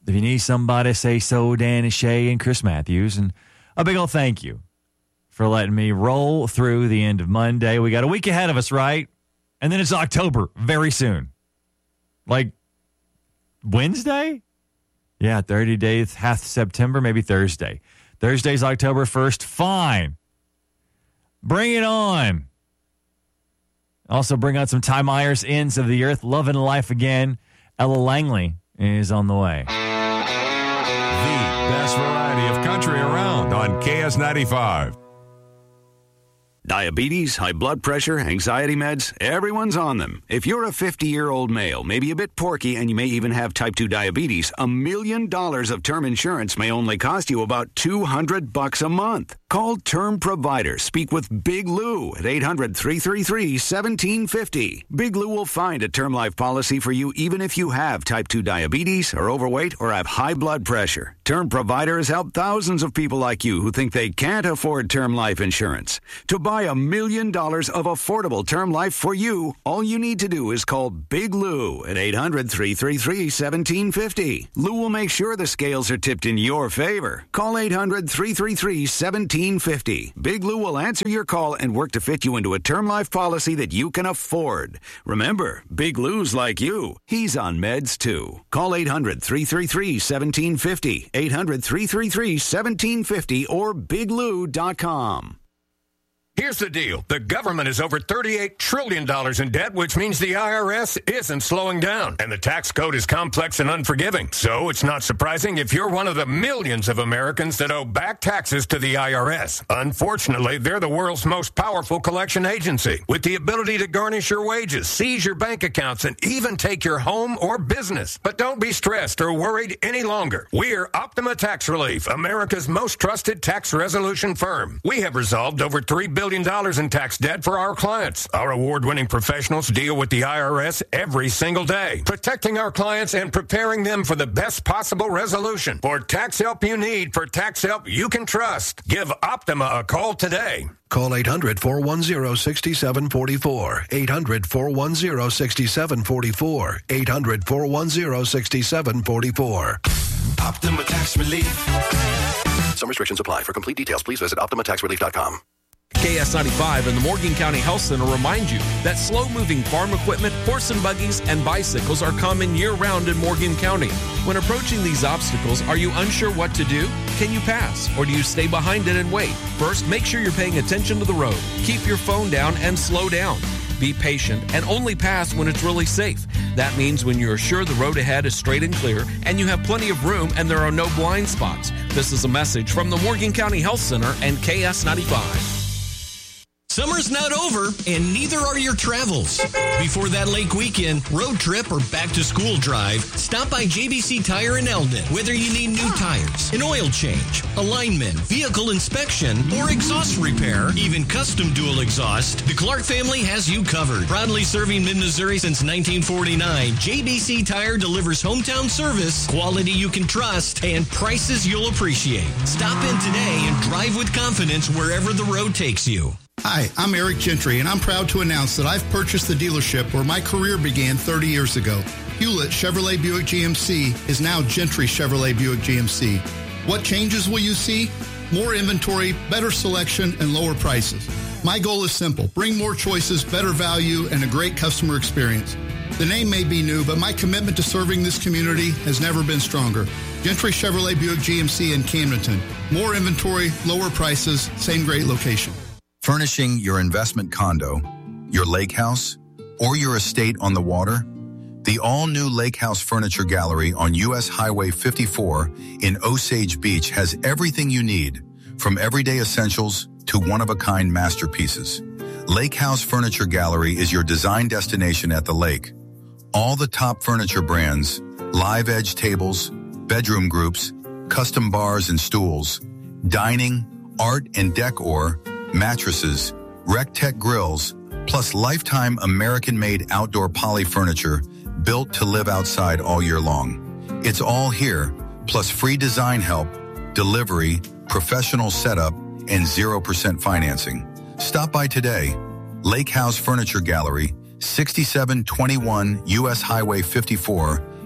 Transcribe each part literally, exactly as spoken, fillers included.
If you need somebody, say so, Danny Shea and Chris Matthews. And a big old thank you for letting me roll through the end of Monday. We got a week ahead of us, right? And then it's October very soon. Like Wednesday? Yeah, thirty days, half September, maybe Thursday. Thursday's October first. Fine. Bring it on. Also bring out some Ty Myers, Ends of the Earth, Love and Life Again. Ella Langley is on the way. The best variety of country around on K S ninety-five. Diabetes, high blood pressure, anxiety meds, everyone's on them. If you're a fifty-year-old male, maybe a bit porky, and you may even have type two diabetes, a million dollars of term insurance may only cost you about two hundred bucks a month. Call Term Provider. Speak with Big Lou at eight hundred, three three three, one seven five zero. Big Lou will find a term life policy for you even if you have type two diabetes, are overweight, or have high blood pressure. Term Provider has helped thousands of people like you who think they can't afford term life insurance. To buy a million dollars of affordable term life for you, all you need to do is call Big Lou at eight hundred, three three three, one seven five zero. Lou will make sure the scales are tipped in your favor. Call eight hundred, three three three, one seven five zero. Big Lou will answer your call and work to fit you into a term life policy that you can afford. Remember, Big Lou's like you. He's on meds too. Call eight hundred, three three three, one seven five zero. eight hundred, three three three, one seven five zero or big lou dot com. Here's the deal. The government is over thirty-eight trillion dollars in debt, which means the I R S isn't slowing down. And the tax code is complex and unforgiving. So it's not surprising if you're one of the millions of Americans that owe back taxes to the I R S. Unfortunately, they're the world's most powerful collection agency, with the ability to garnish your wages, seize your bank accounts, and even take your home or business. But don't be stressed or worried any longer. We're Optima Tax Relief, America's most trusted tax resolution firm. We have resolved over three billion dollars in tax debt for our clients. Our award-winning professionals deal with the I R S every single day, protecting our clients and preparing them for the best possible resolution. For tax help you need, for tax help you can trust, give Optima a call today. Call eight hundred, four one zero, six seven four four. eight hundred, four one zero, six seven four four. eight hundred, four one zero, six seven four four. Optima Tax Relief. Some restrictions apply. For complete details, please visit optima tax relief dot com. K S ninety-five and the Morgan County Health Center remind you that slow-moving farm equipment, horse and buggies, and bicycles are common year-round in Morgan County. When approaching these obstacles, are you unsure what to do? Can you pass, or do you stay behind it and wait? First, make sure you're paying attention to the road. Keep your phone down and slow down. Be patient and only pass when it's really safe. That means when you're sure the road ahead is straight and clear and you have plenty of room and there are no blind spots. This is a message from the Morgan County Health Center and K S ninety-five. Summer's not over, and neither are your travels. Before that lake weekend, road trip, or back-to-school drive, stop by J B C Tire in Eldon. Whether you need new tires, an oil change, alignment, vehicle inspection, or exhaust repair, even custom dual exhaust, the Clark family has you covered. Proudly serving mid-Missouri since nineteen forty-nine, J B C Tire delivers hometown service, quality you can trust, and prices you'll appreciate. Stop in today and drive with confidence wherever the road takes you. Hi, I'm Eric Gentry, and I'm proud to announce that I've purchased the dealership where my career began thirty years ago. Hewlett Chevrolet Buick G M C is now Gentry Chevrolet Buick G M C. What changes will you see? More inventory, better selection, and lower prices. My goal is simple. Bring more choices, better value, and a great customer experience. The name may be new, but my commitment to serving this community has never been stronger. Gentry Chevrolet Buick G M C in Camdenton. More inventory, lower prices, same great location. Furnishing your investment condo, your lake house, or your estate on the water? The all-new Lake House Furniture Gallery on U S Highway fifty-four in Osage Beach has everything you need, from everyday essentials to one-of-a-kind masterpieces. Lake House Furniture Gallery is your design destination at the lake. All the top furniture brands, live edge tables, bedroom groups, custom bars and stools, dining, art and decor, mattresses, RecTech grills, plus lifetime American-made outdoor poly furniture built to live outside all year long. It's all here, plus free design help, delivery, professional setup, and zero percent financing. Stop by today. Lake House Furniture Gallery, sixty-seven twenty-one U S Highway fifty-four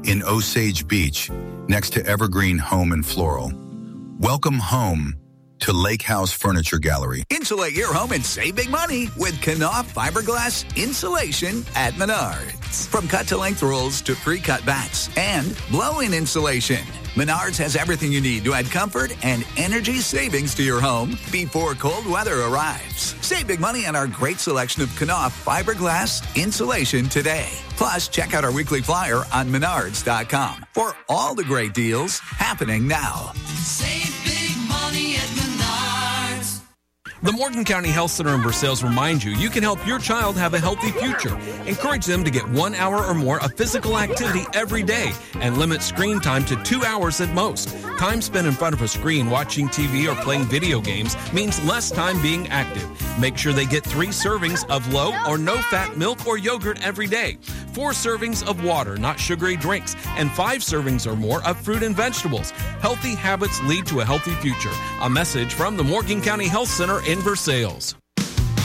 in Osage Beach, next to Evergreen Home and Floral. Welcome home to Lake House Furniture Gallery. Insulate your home and save big money with Knauf fiberglass insulation at Menards. From cut-to-length rolls to pre-cut bats and blow-in insulation, Menards has everything you need to add comfort and energy savings to your home before cold weather arrives. Save big money on our great selection of Knauf fiberglass insulation today. Plus, check out our weekly flyer on menards dot com for all the great deals happening now. Save big money at Menards. The Morgan County Health Center in Versailles reminds you you can help your child have a healthy future. Encourage them to get one hour or more of physical activity every day and limit screen time to two hours at most. Time spent in front of a screen watching T V or playing video games means less time being active. Make sure they get three servings of low or no-fat milk or yogurt every day, four servings of water, not sugary drinks, and five servings or more of fruit and vegetables. Healthy habits lead to a healthy future. A message from the Morgan County Health Center in Versailles.